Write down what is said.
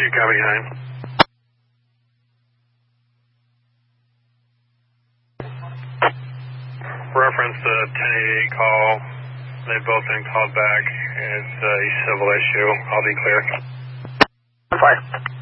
you copy 9. Reference the 1088 call. They've both been called back. It's a civil issue. I'll be clear. Fire.